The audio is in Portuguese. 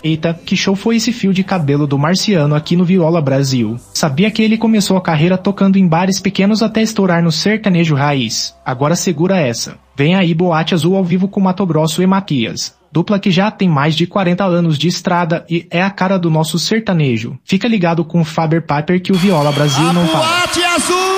Eita, que show foi esse fio de cabelo do Marciano aqui no Viola Brasil? Sabia que ele começou a carreira tocando em bares pequenos até estourar no sertanejo raiz? Agora segura essa. Vem aí Boate Azul ao vivo com Mato Grosso e Matias. Dupla que já tem mais de 40 anos de estrada e é a cara do nosso sertanejo. Fica ligado com o Faber Piper que o Viola Brasil não para. Boate Azul!